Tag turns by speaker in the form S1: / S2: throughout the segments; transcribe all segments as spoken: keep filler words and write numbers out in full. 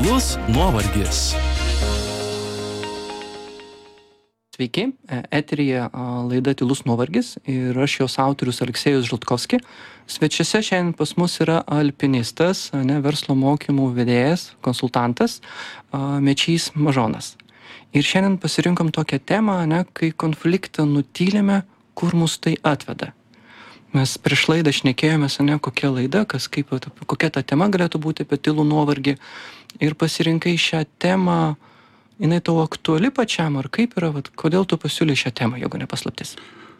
S1: Tylus nuovargis.
S2: Sveiki, eteryje laida Tylus nuovargis ir aš jos autorius Aleksejus Žaltkovski. Svečiuose šiandien pas mus yra alpinistas, ne, verslo mokymų vedėjas, konsultantas Mečys Mažonas. Ir šiandien pasirinkom tokią temą, ne, kai konfliktą nutylime, kur mus tai atveda. Mes prieš laidą šnekėjomės, ne, kokia laida, kas, kaip, kokia ta tema galėtų būti apie tylų nuovargį. Ir pasirinkai šią temą. Jinai tau aktuali pačiam, ar kaip yra, vat, kodėl tu pasiūlė šią temą, jeigu nepaslaptis?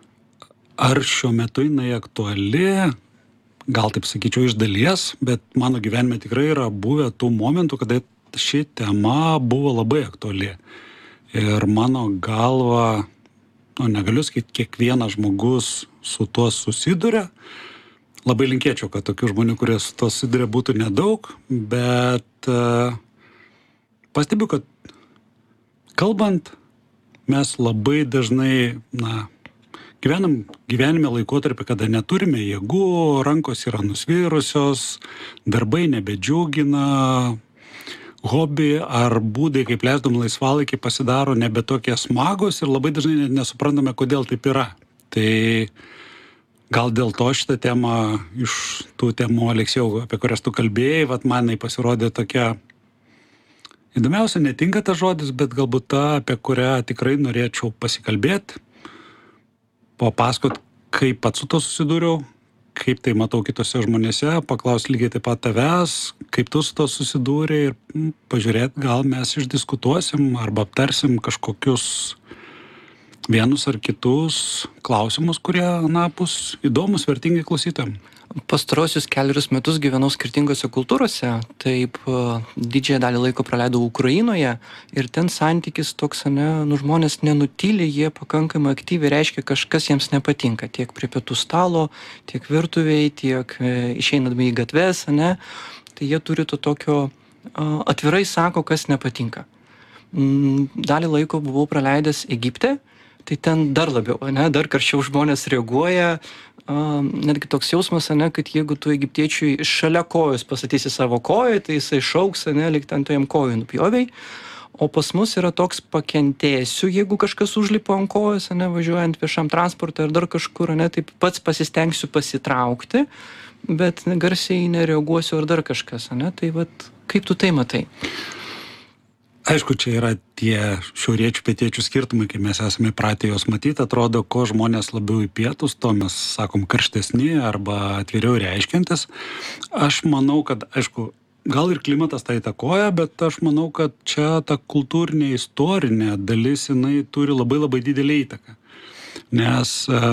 S3: Ar šiuo metu jinai aktuali, gal taip sakyčiau iš dalies, bet mano gyvenime tikrai yra buvę tų momentų, kada ši tema buvo labai aktuali. Ir mano galva, nu, negaliu sakyti, kiekvienas žmogus su tuo susiduria. Labai linkėčiau, kad tokių žmonių, kurie su tuo susiduria, būtų nedaug, bet uh, pastebiu, kad kalbant, mes labai dažnai, na, gyvenam gyvenime laikotarpį, kada neturime jėgų, rankos yra nusvirusios, darbai nebedžiugina, hobi ar būdai, kaip leisdom laisvalaikį, pasidaro nebe tokie smagus ir labai dažnai net nesuprantame, kodėl taip yra. Tai gal dėl to šitą temą iš tų temų, Aleksėjau, apie kurias tu kalbėjai, vat manai pasirodė tokia įdomiausia, netinka tas žodis, bet galbūt ta, apie kurią tikrai norėčiau pasikalbėti, papasakot, kaip pats su to susidūriau, kaip tai matau kitose žmonėse, paklausti lygiai taip pat tavęs, kaip tu su to susidūrei ir m, pažiūrėti, gal mes išdiskutuosim arba aptarsim kažkokius vienus ar kitus klausimus, kurie, na, bus įdomus, vertingi klausytojams.
S2: Pastarosius keliarius metus gyvenau skirtingose kultūrose, taip didžiąją dalį laiko praleidau Ukrainoje ir ten santykis toks, ne, nu, žmonės nenutyli, jie pakankamai aktyviai reiškia, kažkas jiems nepatinka, tiek prie pietų stalo, tiek virtuviai, tiek e, išeinadami į gatves, ne, tai jie turi to tokio, a, atvirai sako, kas nepatinka. Mm, dalį laiko buvau praleidęs Egipte, tai ten dar labiau, ne, dar karščiau žmonės reaguoja. Uh, netgi toks jausmas, ne, kad jeigu tu egiptiečiui šalia kojos pastatysi savo koją, tai jisai šauks, ne, lyg ten tu jam kojų nupjoviai. O pas mus yra toks pakentėsiu, jeigu kažkas užlipo ant kojos, ne, važiuojant viešam transportą ar dar kažkur, ne, taip pats pasistengsiu pasitraukti, bet garsiai nereaguosiu ar dar kažkas, ne, tai vat, kaip tu tai matai?
S3: Aišku, čia yra tie šiauriečių pietiečių skirtumai, kai mes esame įpratę jos matyti, atrodo, ko žmonės labiau į pietus, to mes sakom karštesni arba atviriau reiškiantis. Aš manau, kad, aišku, gal ir klimatas tai įtakoja, bet aš manau, kad čia ta kultūrinė istorinė dalis, jinai turi labai labai didelį įtaką. Nes e,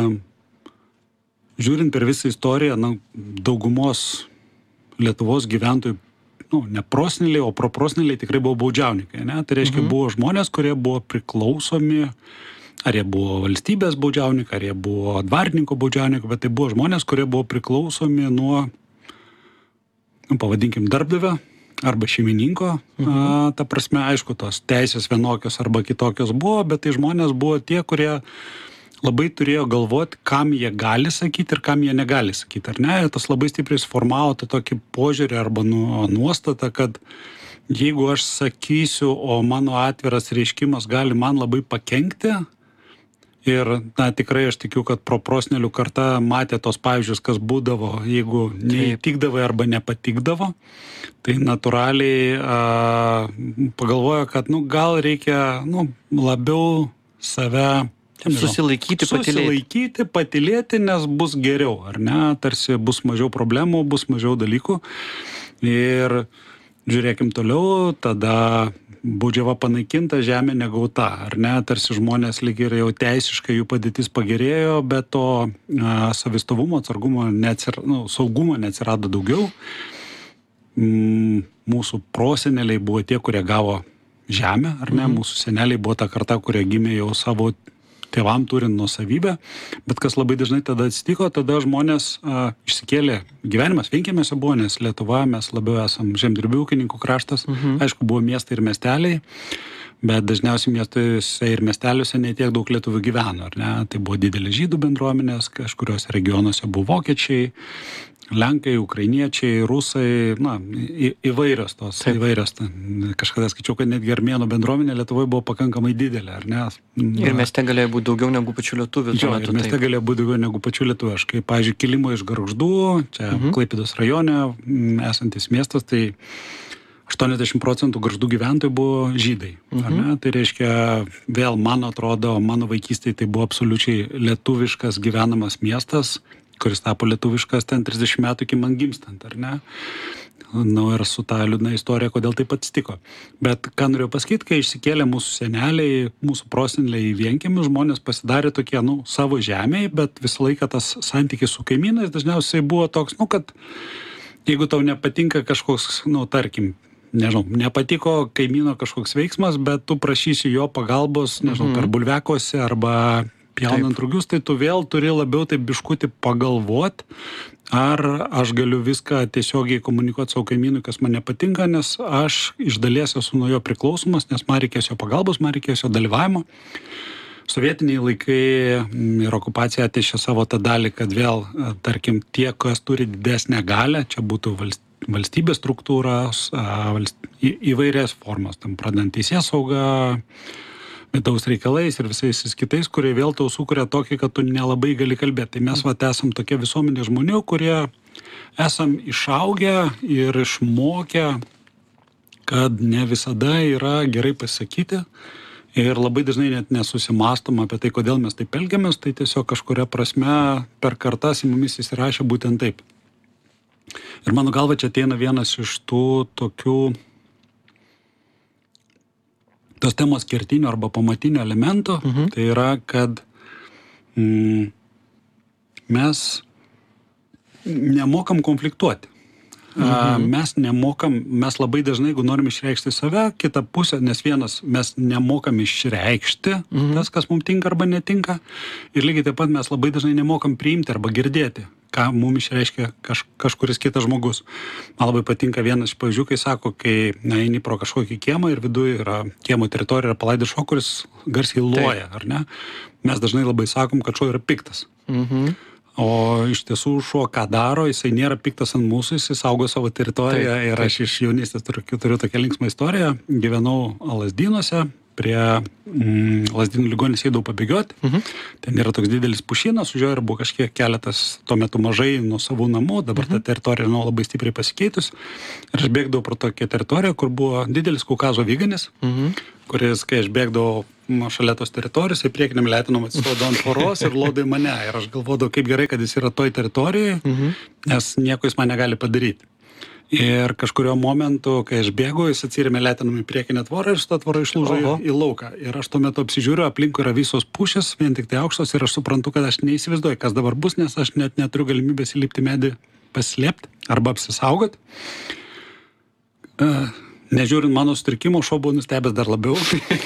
S3: žiūrint per visą istoriją, na, daugumos Lietuvos gyventojų, nu, ne prosneliai, o proprosneliai tikrai buvo baudžiauninkai, ne? Tai reiškia, mhm. buvo žmonės, kurie buvo priklausomi, ar jie buvo valstybės baudžiauninkai, ar jie buvo dvarininko baudžiauninkai, bet tai buvo žmonės, kurie buvo priklausomi nuo, nu, pavadinkim, darbdavio arba šeimininko. Mhm. A, ta prasme, aišku, tos teisės vienokios arba kitokios buvo, bet tai žmonės buvo tie, kurie labai turėjo galvoti, kam jie gali sakyti ir kam jie negali sakyti, ar ne? Tas labai stipriai suformavo tą tokį požiūrį arba nu, nuostatą, kad jeigu aš sakysiu, o mano atviras reiškimas gali man labai pakenkti, ir, na, tikrai aš tikiu, kad proprosnelių karta matė tos pavyzdžius, kas būdavo, jeigu neįtikdavo arba nepatikdavo, tai natūraliai a, pagalvojo, kad, nu, gal reikia, nu, labiau save
S2: Susilaikyti, patylėti.
S3: Susilaikyti, patylėti, nes bus geriau, ar ne? Tarsi bus mažiau problemų, bus mažiau dalykų. Ir žiūrėkim toliau, tada baudžiava panaikinta, žemė negauta, ar ne? Tarsi žmonės lyg ir jau teisiškai jų padėtis pagerėjo, bet to a, savistovumo, atsargumo, neatsir, nu, saugumo neatsirado daugiau. Mm, mūsų proseneliai buvo tie, kurie gavo žemę, ar ne? Mhm. Mūsų seneliai buvo ta karta, kurie gimė jau savo tėvam turint nuosavybę, bet kas labai dažnai tada atsitiko, tada žmonės a, išsikėlė, gyvenimas vienkiemiuose buvo, nes Lietuva mes labiau esam žemdirbių ūkininkų kraštas, mhm. aišku, buvo miestai ir miesteliai, bet dažniausiai miestuose ir miesteliuose ne tiek daug lietuvių gyveno, ar ne? Tai buvo didelės žydų bendruomenės, kažkuriuose regionuose buvo vokiečiai, Lenkai, ukrainiečiai, rusai, na, į, įvairios tos,
S2: Taip.
S3: įvairios. Ten, kažkada skaičiau, kad netgi armėnų bendruomenė Lietuvoje buvo pakankamai didelė, ar ne?
S2: Ir mieste galėjo būti daugiau negu pačių lietuvių.
S3: Jo, ir mieste galėjo būti daugiau negu pačių lietuvių. Aš kaip, pavyzdžiui, Kilimo iš Gargždų, čia mhm. Klaipėdos rajone esantis miestas, tai aštuoniasdešimt procentų Gargždų gyventojų buvo žydai. Mhm. Ar ne? Tai reiškia, vėl man atrodo, mano vaikystėje tai buvo absoliučiai lietuviškas gyvenamas miestas, kuris tapo lietuviškas ten trisdešimt metų iki man gimstant, ar ne? Na, ir su tą liūdna istorija, kodėl taip atsitiko. Bet ką norėjau pasakyti, kai išsikėlė mūsų seneliai, mūsų proseneliai į vienkiemius, žmonės pasidarė tokie, nu, savo žemėje, bet visą laiką tas santykis su kaimynais dažniausiai buvo toks, nu, kad jeigu tau nepatinka kažkoks, nu, tarkim, nežinau, nepatiko kaimyno kažkoks veiksmas, bet tu prašysi jo pagalbos, nežinau, mm. per bulvekose arba pjaunant rugius, tai tu vėl turi labiau taip biškutį pagalvot, ar aš galiu viską tiesiogiai komunikuoti savo kaimynui, kas man nepatinka, nes aš iš dalies esu nuo jo priklausomas, nes man reikės jo pagalbos, man reikės jo dalyvavimo. Sovietiniai laikai ir okupacija atešė savo tą dalį, kad vėl, tarkim, tie, kas turi didesnę galę, čia būtų valstybės struktūros, įvairias formas, tam pradant teisėsaugą, vidaus reikalais ir visais kitais, kurie vėl tau sukuria tokį, kad tu nelabai gali kalbėti. Tai mes vat esam tokie visuomenė žmonių, kurie esam išaugę ir išmokę, kad ne visada yra gerai pasakyti ir labai dažnai net nesusimastom apie tai, kodėl mes taip elgiamės, tai tiesiog kažkuria prasme per kartas į mumis įsirašė būtent taip. Ir mano galva čia ateina vienas iš tų tokių tos temos kertinio arba pamatinio elemento, mhm. tai yra, kad mm, mes nemokam konfliktuoti. Mhm. A, mes nemokam, mes labai dažnai, jeigu norim išreikšti save, kitą pusę, nes vienas mes nemokam išreikšti mhm. tas, kas mums tinka arba netinka, ir lygiai taip pat mes labai dažnai nemokam priimti arba girdėti, ką mums išreiškia kaž, kažkuris kitas žmogus. Man labai patinka vienas iš pavyzdžių, kai sako, kai na, eini pro kažkokį kiemą ir viduje yra kiemo teritorija, yra palaidas šuo, kuris garsiai loja, ar ne? Mes dažnai labai sakom, kad šuo yra piktas. Mhm. O iš tiesų šuo ką daro, jisai nėra piktas ant mūsų, jisai saugo savo teritoriją. Taip, ir aš iš jaunystės turiu, turiu tokią linksmą istoriją. Gyvenau Lazdynuose, prie mm, Lazdynų ligoninės eidavau pabėgioti. Mhm. Ten yra toks didelis pušynas, už jo ir buvo kažkiek keletas tuo metu mažai nuo savų namų, dabar mhm. ta teritorija nu, labai stipriai pasikeitus. Ir aš bėgdavau pro tokią teritoriją, kur buvo didelis Kaukazo vyganis, mhm. kuris, kai aš bėgdavau šalia tos teritorijos, į priekiniam leitinom atsistodavo ant tvoros ir lodai mane. Ir aš galvodavau, kaip gerai, kad jis yra toj teritorijoje, mhm. nes nieko jis man negali padaryti. Ir kažkurio momentu, kai aš bėgu, jis atsirėmė leitinom į priekinę tvorą ir šitą tvorą išlūžo į, į lauką. Ir aš tuo metu apsižiūriu, aplinkui yra visos pušės, vien tik tai aukštos, ir aš suprantu, kad aš neįsivaizduoju, kas dabar bus, nes aš net neturiu galimybės įlipti medį paslėpti arba apsisaugoti. Uh, Nežiūrint mano sutrikimo, šuo buvo nustebęs dar labiau.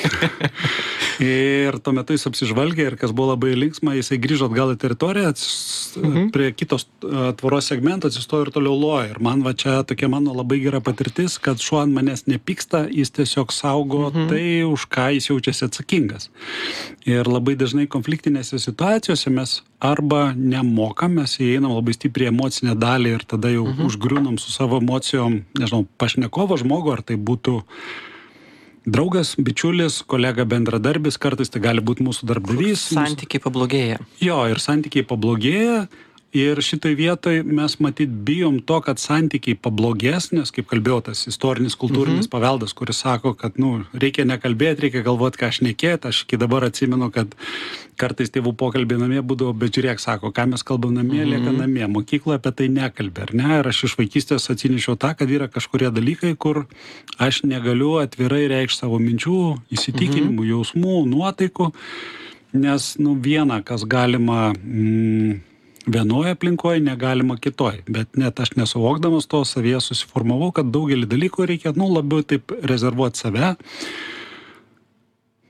S3: Ir tuo metu jis apsižvalgė ir kas buvo labai linksma, jisai grįžo atgal į teritoriją, atsis, mhm. prie kitos tvoros segmento atsistojo ir toliau loja. Ir man va čia tokia mano labai gera patirtis, kad šuo ant manęs nepyksta, jis tiesiog saugo mhm. tai, už ką jis jaučiasi atsakingas. Ir labai dažnai konfliktinėse situacijose mes arba nemokam, mes įeinam labai stipriai emocinę dalį ir tada jau mhm. užgriūnam su savo emocijom, nežinau, pašnekovo žmogų, ar tai būtų draugas, bičiulis, kolega, bendradarbis, kartais tai gali būti mūsų darbdavys.
S2: Santykiai pablogėja.
S3: Jo, ir santykiai pablogėja. Ir šitoj vietoj mes matyt bijom to, kad santykiai pablogės, nes, kaip kalbėjau, tas istorinis, kultūrinis mhm. paveldas, kuris sako, kad, nu, reikia nekalbėti, reikia galvoti, ką aš nekėti. Aš iki dabar atsimenu, kad kartais tėvų pokalbiai namie būdavo, bet žiūrėk, sako, ką mes kalbam namie, mhm. lieka namie. Mokykloje apie tai nekalbė, ar ne? Ir aš iš vaikystės atsinešiau tą, kad yra kažkurie dalykai, kur aš negaliu atvirai reikšti savo minčių, įsitikinimų, mhm. jausmų, nuotaikų, nes, nu, viena, kas galima... Mm, vienoje aplinkoje negalima kitoj, bet net aš nesuvokdamas to savyje susiformavau, kad daugelį dalykų reikia, nu, labiau taip rezervuoti save.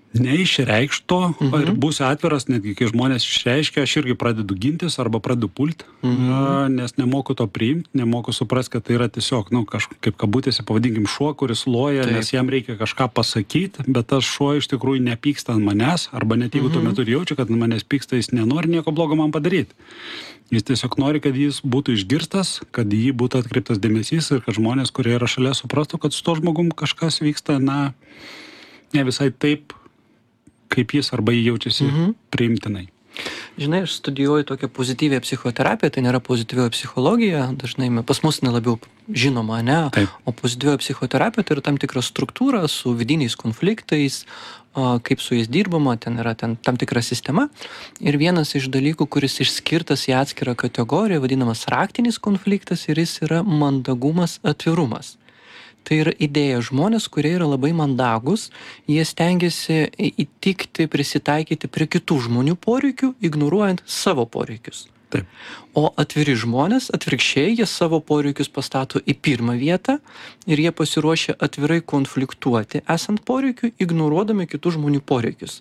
S3: neišreikšto
S2: Mhm.
S3: ir būsiu atviras, netgi kai žmonės išreiškia, aš irgi pradedu gintis arba pradedu pulti,
S2: Mhm.
S3: nes nemoku to priimti, nemoku suprasti, kad tai yra tiesiog, nu, kažkaip kaip kabutėse pavadinkim šuo, kuris loja,
S2: Taip.
S3: nes jam reikia kažką pasakyti, bet tas šuo iš tikrųjų nepyksta ant manęs, arba net jeigu tuo
S2: Mhm.
S3: metu ir jaučia, kad ant manęs pyksta, jis nenori nieko blogo man padaryti. Jis tiesiog nori, kad jis būtų išgirstas, kad jį būtų atkreiptas dėmesys ir kad žmonės, kurie yra šalia, suprastų, kad su to žmogum kažkas vyksta, na, ne visai taip, kaip jis arba jį jaučiasi
S2: Mhm.
S3: priimtinai.
S2: Žinai, aš studijuoju tokią pozityvę psichoterapiją, tai nėra pozityvioji psichologija, dažnai me- pas mus nelabiau žinoma, ne?
S3: Taip.
S2: O pozityvioji psichoterapija tai yra tam tikra struktūra su vidiniais konfliktais, a, kaip su jais dirbama, ten yra ten tam tikra sistema. Ir vienas iš dalykų, kuris išskirtas į atskirą kategoriją, vadinamas raktinis konfliktas, ir jis yra mandagumas, atvirumas. Tai yra idėja žmonės, kurie yra labai mandagus, jie stengiasi į- įtikti, prisitaikyti prie kitų žmonių poreikių, ignoruojant savo poreikius.
S3: Taip.
S2: O atviri žmonės, atvirkščiai, jie savo poreikius pastato į pirmą vietą ir jie pasiruošia atvirai konfliktuoti esant poreikių, ignoruodami kitų žmonių poreikius.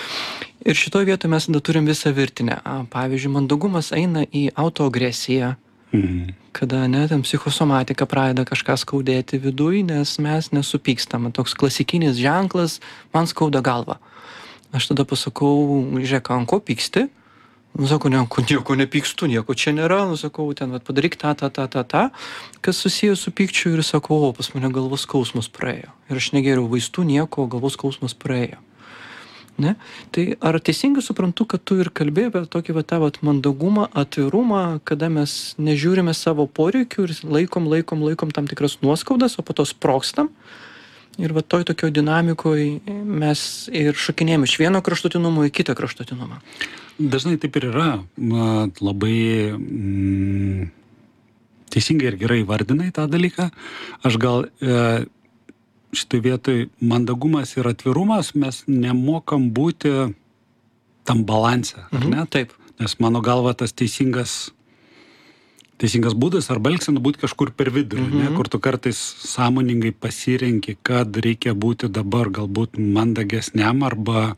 S2: Ir šitoje vietoje mes tada turim visą virtinę. A, Pavyzdžiui, mandagumas eina į autoagresiją,
S3: Mhm.
S2: kada ne, ten psichosomatika pradeda kažką skaudėti viduj, nes mes nesupykstame. Toks klasikinis ženklas, man skauda galva. Aš tada pasakau, žiūrėk, ant ko pyksti? Nu, sako, ne, ant ko nieko nepykstu, nieko čia nėra. Nu, sakau, ten vat, padaryk tą, tą, tą, tą, tą, kas susijęs su pykčiu ir sakau, o pas mane galvos skausmas praėjo. Ir aš negeriau vaistų, nieko, galvos skausmas praėjo. Ne? Tai ar teisingai suprantu, kad tu ir kalbėjai apie tokį va, tą vat mandagumą, atvirumą, kada mes nežiūrime savo poreikių ir laikom, laikom, laikom tam tikras nuoskaudas, o po to sprogstam. Ir va toj tokio dinamikoje mes ir šokinėjame iš vieno kraštutinumo į kitą kraštutinumą.
S3: Dažnai taip ir yra. Na, labai mm, teisingai ir gerai vardinai tą dalyką. Aš gal e, šitoj vietoj mandagumas ir atvirumas mes nemokam būti tam balanse, ar ne?
S2: Taip.
S3: Nes mano galva tas teisingas, teisingas būdas arba elgsena būti kažkur per vidurį,
S2: Mhm.
S3: ne? Kur tu kartais sąmoningai pasirenki, kad reikia būti dabar galbūt mandagesniam arba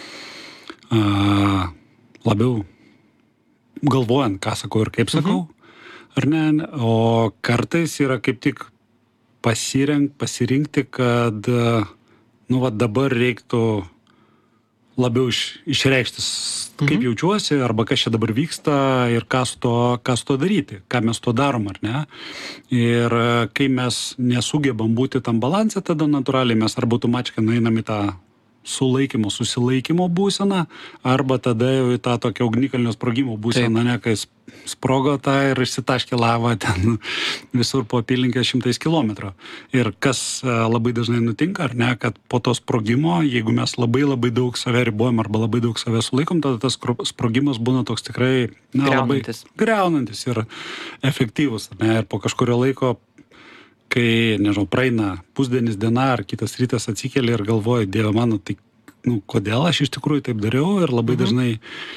S3: a, labiau galvojant, ką sakau ir kaip sakau, ar ne? O kartais yra kaip tik pasirenk, pasirinkti, kad, nu, va, dabar reiktų labiau iš, išreikšti, s- kaip jaučiuosi, arba kas čia dabar vyksta ir ką su to, ką su to daryti, ką mes to darom, ar ne. Ir e, kai mes nesugebam būti tam balanse, tada natūraliai mes arba automatiškai nueinam į tą sulaikymo, susilaikymo būseną, arba tada jau į tą tokią ugnikalnio sprogimo būseną, ne, kai s- sprogo tą ir išsitaškė lava ten visur po apylinkę šimtais kilometrų. Ir kas e, labai dažnai nutinka, ar ne, kad po to sprogimo, jeigu mes labai labai daug save ribojam arba labai daug save sulaikom, tada tas kro- sprogimas būna toks tikrai, na, labai
S2: Griaunantis.
S3: greunantis ir efektyvus, ar ne, ir po kažkurio laiko, kai, nežinau, praeina pusdienis, diena ar kitas rytas atsikeli ir galvoji, Dieve mano, tai, nu, kodėl aš iš tikrųjų taip dariau, ir labai dažnai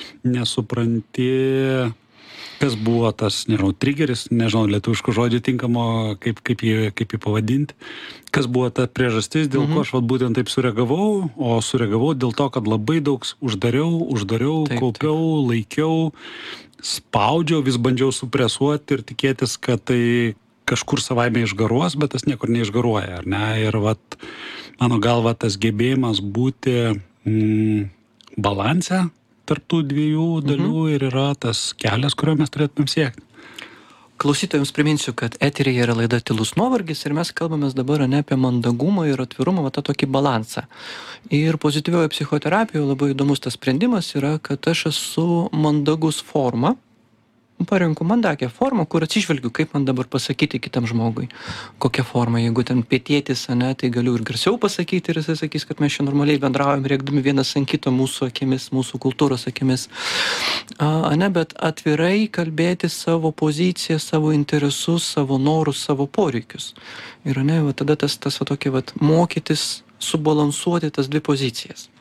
S3: nesupranti, kas buvo tas, nežinau, trigeris, nežinau, lietuviškų žodžių tinkamo, kaip, kaip, jį, kaip jį pavadinti, kas buvo ta priežastis, dėl ko aš vat, būtent taip sureagavau, o sureagavau dėl to, kad labai daug uždariau, uždariau,
S2: Taip,
S3: kaupiau, laikiau, spaudžiau, vis bandžiau supresuoti ir tikėtis, kad tai kažkur savaime išgaruos, bet tas niekur neišgaruoja, ar ne? Ir vat, mano galva, tas gebėjimas būti mm, balanse tarp tų dviejų dalių ir yra tas kelias, kurio mes turėtumėm siekti.
S2: Klausytojams priminsiu, kad eteryje yra laida Tylus nuovargis ir mes kalbamės dabar ne apie mandagumą ir atvirumą, va tą tokį balansą. Ir pozityvioje psichoterapijoje labai įdomus tas sprendimas yra, kad aš esu mandagus forma, parenku mandagią formą, kur atsižvelgiu, kaip man dabar pasakyti kitam žmogui. Kokią formą, jeigu ten pietėtis, ane, tai galiu ir garsiau pasakyti ir jisai sakys, kad mes čia normaliai bendraujam, rėkdami vienas ant kito mūsų akimis, mūsų kultūros akimis. A, ne, bet atvirai kalbėti savo poziciją, savo interesus, savo norus, savo poreikius. Ir ne, va, tada tas, tas va, tokia, va, mokytis, subalansuoti tas dvi pozicijas.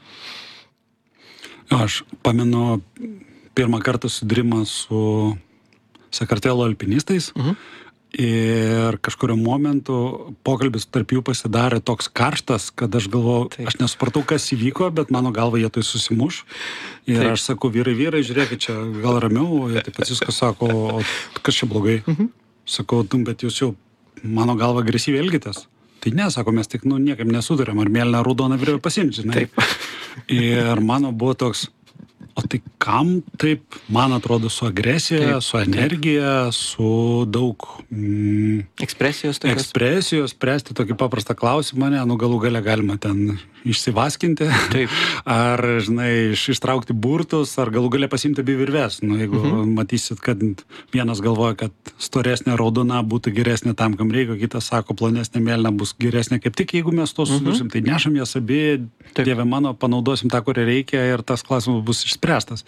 S3: Aš pamenu pirmą kartą susidūrimą su Sakartvelo alpinistais.
S2: Mhm.
S3: Ir kažkurio momentu pokalbis tarp jų pasidarė toks karštas, kad aš galvojau,
S2: Taip.
S3: aš nesupratau, kas įvyko, bet mano galva jie tai susimuš. Ir
S2: Taip.
S3: aš sakau, vyrai, vyrai, žiūrėkit, čia gal ramiau, jie taip atsiskas sako, o kas čia blogai?
S2: Mhm.
S3: Sakau, tu, bet jūs jau mano galva agresyviai elgitės. Tai ne, sako, mes tik, nu, niekaip nesutarėm, ar mėlyną raudoną virvę pasiimti, žinai.
S2: Taip.
S3: Ir mano buvo toks, o tai kam taip, man atrodo, su agresija,
S2: Taip,
S3: su energija, su daug mm,
S2: Ekspresijos tokios.
S3: ekspresijos, spręsti tokį paprastą klausimą, ne, nu galų gale galima ten išsivaskinti,
S2: Taip.
S3: ar, žinai, iš, ištraukti burtus, ar galų gale pasimti abi virves. Nu, jeigu mhm. matysit, kad vienas galvoja, kad storesnė raudona būtų geresnė tam, kam reikia, kitas sako, plonesnė mėlyna bus geresnė. Kaip tik, jeigu mes to susidursim, mhm. tai nešam jas abi,
S2: Taip.
S3: Dieve mano, panaudosim tą, kurią reikia ir tas klausimas bus išspręstas.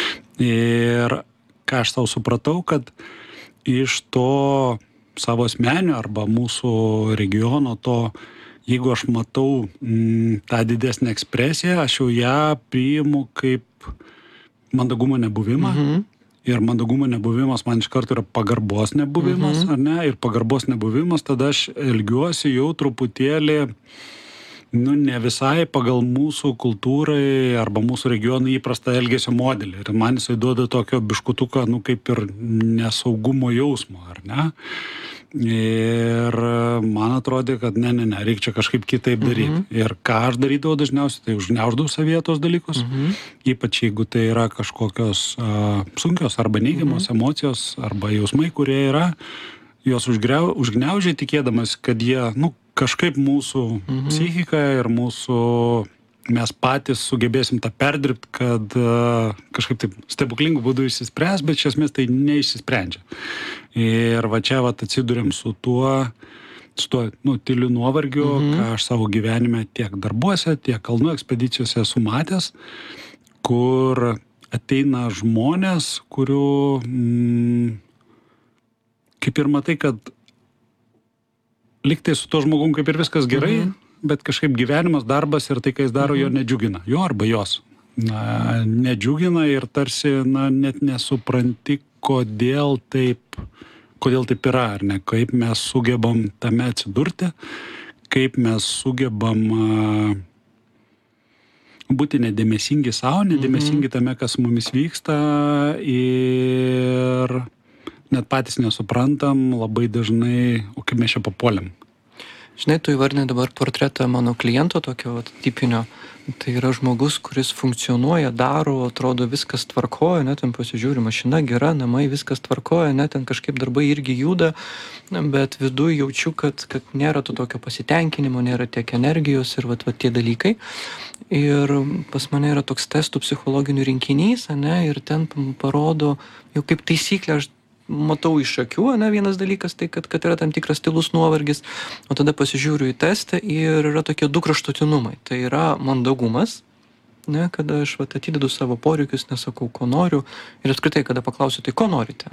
S3: Ir ką aš savo supratau, kad iš to savo asmenio arba mūsų regiono to, jeigu aš matau mm, tą didesnę ekspresiją, aš jau ją priimu kaip mandagumo nebuvimą.
S2: Mhm.
S3: Ir mandagumo nebuvimas man iš karto yra pagarbos nebuvimas,
S2: Mhm.
S3: ar ne? Ir pagarbos nebuvimas, tada aš elgiuosi jau truputėlį, nu, ne visai pagal mūsų kultūrai arba mūsų regionų įprastą elgesio modelį. Ir man jisai duoda tokio biškutuką, nu, kaip ir nesaugumo jausmo, ar ne? Ir man atrodė, kad ne, ne, ne, reikia čia kažkaip kitaip daryti. Mhm. Ir ką aš darydavau dažniausiai, tai užgniauždavau savyje tos dalykus.
S2: Mhm.
S3: Ypač jeigu tai yra kažkokios uh, sunkios arba neigiamos mhm. emocijos arba jausmai, kurie yra, juos užgriau, užgniaužiai tikėdamas, kad jie, nu, kažkaip mūsų mhm. psichika ir mūsų, mes patys sugebėsim tą perdirbti, kad uh, kažkaip taip stebuklingų būdų išsispręs, bet iš esmės tai neišsisprendžia. Ir va čia va atsiduriam su tuo, su tuo, nu, tyliu nuovargiu, mhm. ką aš savo gyvenime tiek darbuose, tiek kalnų ekspedicijose esu matęs, kur ateina žmonės, kurių mm, kaip ir matai, kad liktai su to žmogum kaip ir viskas gerai, mhm. bet kažkaip gyvenimas, darbas ir tai, ką jis daro, mhm. jo nedžiugina. Jo arba jos. Na, nedžiugina ir tarsi, na, net nesupranti, kodėl taip, kodėl taip yra, ar ne, kaip mes sugebam tame atsidurti, kaip mes sugebam uh, būti nedėmesingi savo, nedėmesingi tame, kas su mumis vyksta ir net patys nesuprantam labai dažnai, o kaip mes čia papuolėm.
S2: Žinai, tu įvardinai dabar portretą mano kliento tokio vat, tipinio. Tai yra žmogus, kuris funkcionuoja, daro, atrodo viskas tvarkoja, net ten pasižiūri, mašina gera, namai viskas tvarkoja, net ten kažkaip darbai irgi juda, bet viduje jaučiu, kad, kad nėra to tokio pasitenkinimo, nėra tiek energijos ir vat, vat tie dalykai. Ir pas mane yra toks testų psichologinių rinkinys, ane, ir ten parodo, jau kaip taisyklė, aš matau iš akių, ane, vienas dalykas, tai kad, kad yra tam tikras tylus nuovargis, o tada pasižiūriu į testą ir yra tokie du kraštutinumai. Tai yra mandagumas, ne, kada aš vat, atidedu savo poreikius, nesakau, ko noriu, ir apskritai, kada paklausiu, tai ko norite?